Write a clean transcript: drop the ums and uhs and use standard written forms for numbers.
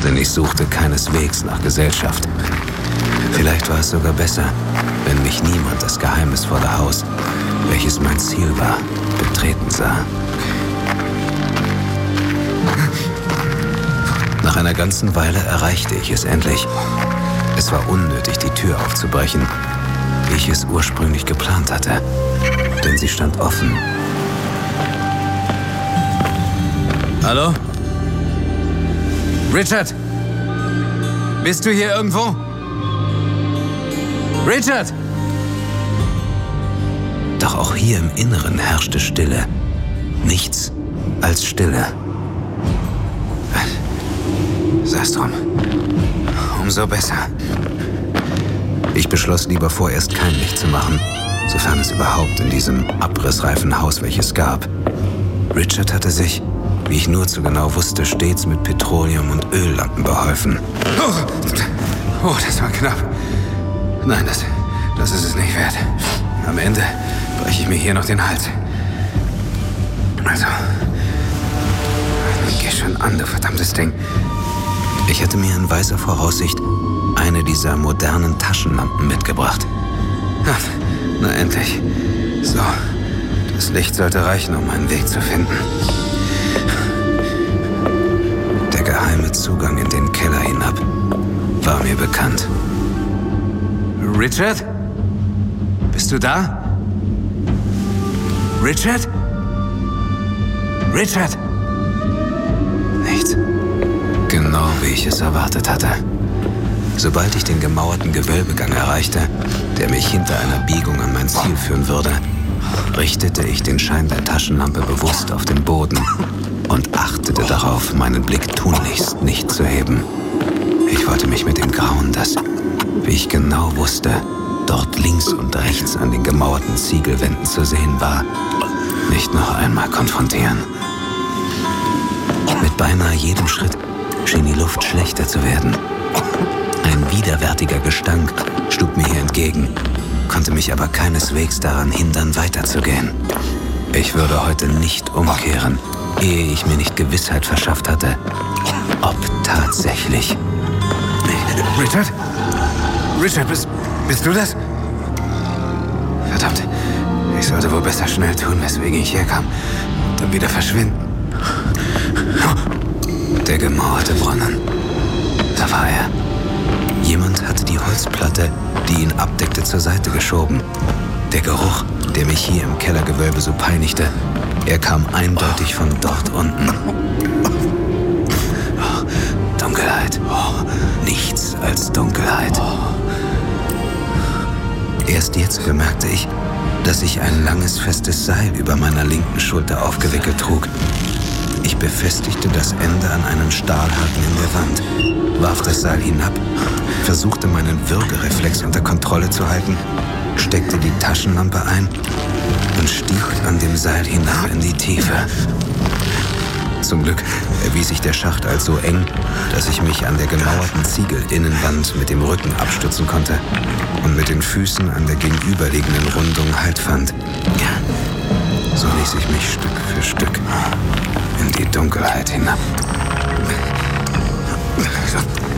denn ich suchte keineswegs nach Gesellschaft. Vielleicht war es sogar besser, wenn mich niemand das geheimnisvolle Haus, welches mein Ziel war, betreten sah. Nach einer ganzen Weile erreichte ich es endlich. Es war unnötig, die Tür aufzubrechen, wie ich es ursprünglich geplant hatte, denn sie stand offen. Hallo? Richard? Bist du hier irgendwo? Richard! Doch auch hier im Inneren herrschte Stille. Nichts als Stille. Sei es drum. Umso besser. Ich beschloss lieber vorerst kein Licht zu machen, sofern es überhaupt in diesem abrissreifen Haus welches gab. Richard hatte sich, wie ich nur zu genau wusste, stets mit Petroleum- und Öllampen beholfen. Oh, das war knapp. Nein, das ist es nicht wert. Am Ende breche ich mir hier noch den Hals. Also, geh schon an, du verdammtes Ding. Ich hatte mir in weiser Voraussicht eine dieser modernen Taschenlampen mitgebracht. Ach, na endlich. So, das Licht sollte reichen, um einen Weg zu finden. Der geheime Zugang in den Keller hinab war mir bekannt. Richard? Bist du da? Richard? Richard? Nichts. Genau wie ich es erwartet hatte. Sobald ich den gemauerten Gewölbegang erreichte, der mich hinter einer Biegung an mein Ziel führen würde, richtete ich den Schein der Taschenlampe bewusst auf den Boden und achtete darauf, meinen Blick tunlichst nicht zu heben. Ich wollte mich mit dem Grauen, das, wie ich genau wusste, dort links und rechts an den gemauerten Ziegelwänden zu sehen war, nicht noch einmal konfrontieren. Mit beinahe jedem Schritt schien die Luft schlechter zu werden. Ein widerwärtiger Gestank schlug mir hier entgegen, konnte mich aber keineswegs daran hindern, weiterzugehen. Ich würde heute nicht umkehren, ehe ich mir nicht Gewissheit verschafft hatte, ob tatsächlich... Richard? Richard, bist du das? Verdammt, ich sollte wohl besser schnell tun, weswegen ich herkam, und dann wieder verschwinden. Der gemauerte Brunnen. Da war er. Jemand hatte die Holzplatte, die ihn abdeckte, zur Seite geschoben. Der Geruch, der mich hier im Kellergewölbe so peinigte, er kam eindeutig von dort unten. Dunkelheit. Nichts als Dunkelheit. Erst jetzt bemerkte ich, dass ich ein langes, festes Seil über meiner linken Schulter aufgewickelt trug. Ich befestigte das Ende an einen Stahlhaken in der Wand, warf das Seil hinab, versuchte meinen Würgereflex unter Kontrolle zu halten, steckte die Taschenlampe ein und stieg an dem Seil hinab in die Tiefe. Zum Glück erwies sich der Schacht als so eng, dass ich mich an der gemauerten Ziegelinnenwand mit dem Rücken abstützen konnte und mit den Füßen an der gegenüberliegenden Rundung Halt fand. So ließ ich mich Stück für Stück in die Dunkelheit hinab.